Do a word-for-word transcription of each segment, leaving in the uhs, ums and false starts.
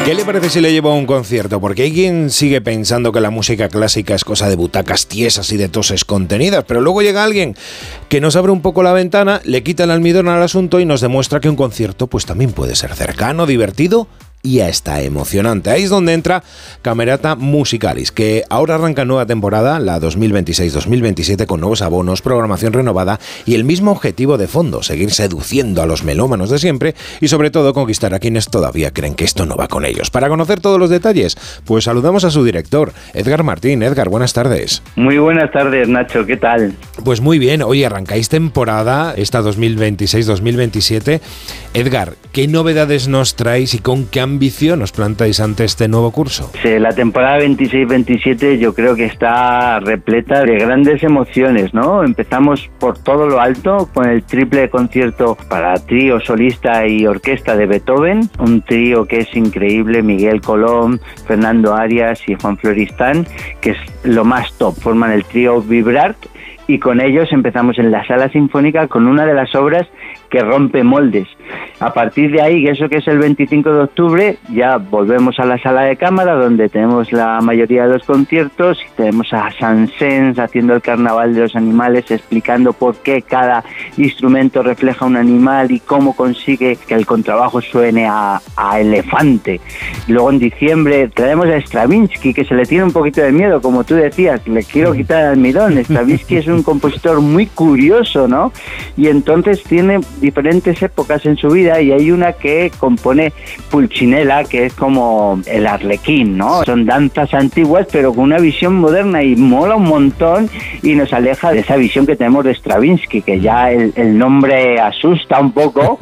¿Qué le parece si le llevo a un concierto? Porque hay quien sigue pensando que la música clásica es cosa de butacas tiesas y de toses contenidas, pero luego llega alguien que nos abre un poco la ventana, le quita el almidón al asunto y nos demuestra que un concierto pues también puede ser cercano, divertido y hasta emocionante. Ahí es donde entra Camerata Musicalis, que ahora arranca nueva temporada, la dos mil veintiséis dos mil veintisiete, con nuevos abonos, programación renovada y el mismo objetivo de fondo, seguir seduciendo a los melómanos de siempre y sobre todo conquistar a quienes todavía creen que esto no va con ellos. Para conocer todos los detalles, pues saludamos a su director, Edgar Martín. Edgar, buenas tardes. Muy buenas tardes, Nacho, ¿qué tal? Pues muy bien, oye, arrancáis temporada esta dos mil veintiséis dos mil veintisiete. Edgar, ¿qué novedades nos traéis y con qué ambición os plantáis ante este nuevo curso? Sí, la temporada veintiséis veintisiete yo creo que está repleta de grandes emociones, ¿no? Empezamos por todo lo alto con el triple concierto para trío, solista y orquesta de Beethoven, un trío que es increíble, Miguel Colón, Fernando Arias y Juan Floristán, que es lo más top, forman el trío Vibrart y con ellos empezamos en la Sala Sinfónica con una de las obras que rompe moldes. A partir de ahí, eso que es el veinticinco de octubre, ya volvemos a la sala de cámara donde tenemos la mayoría de los conciertos y tenemos a Saint-Saëns haciendo el carnaval de los animales, explicando por qué cada instrumento refleja un animal y cómo consigue que el contrabajo suene a, a elefante. Luego en diciembre traemos a Stravinsky, que se le tiene un poquito de miedo, como tú decías, le quiero quitar el almidón. Stravinsky es un compositor muy curioso, ¿no? Y entonces tiene diferentes épocas en su vida y hay una que compone Pulcinella, que es como el arlequín, ¿no? Son danzas antiguas pero con una visión moderna y mola un montón y nos aleja de esa visión que tenemos de Stravinsky, que ya el, el nombre asusta un poco.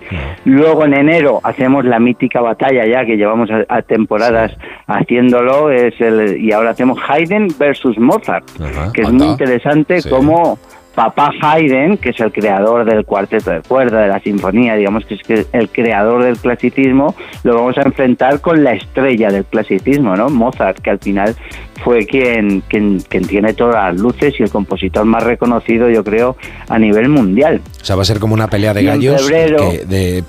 Luego en enero hacemos la mítica batalla ya que llevamos a, a temporadas haciéndolo, es el, y ahora hacemos Haydn versus Mozart. Ajá, que es anda. Muy interesante, sí. Como Papá Haydn, que es el creador del cuarteto de cuerda, de la sinfonía, digamos que es que el creador del clasicismo, lo vamos a enfrentar con la estrella del clasicismo, ¿no? Mozart, que al final fue quien, quien, quien tiene todas las luces y el compositor más reconocido, yo creo, a nivel mundial. O sea, va a ser como una pelea de gallos, que, de